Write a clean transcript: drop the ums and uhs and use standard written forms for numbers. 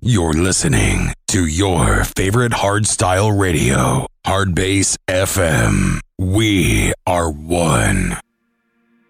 You're listening to your favorite hardstyle radio, Hardbase FM. We